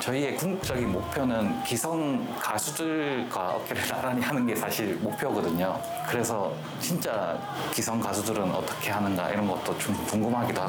저희의 궁극적인 목표는 기성 가수들과 어깨를 나란히 하는 게 사실 목표거든요. 그래서 진짜 기성 가수들은 어떻게 하는가 이런 것도 좀 궁금하기도 하고